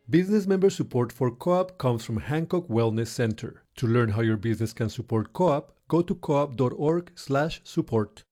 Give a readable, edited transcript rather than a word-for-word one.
Business member support for Co-op comes from Hancock Wellness Center. To learn how your business can support Co-op, go to coop.org/support.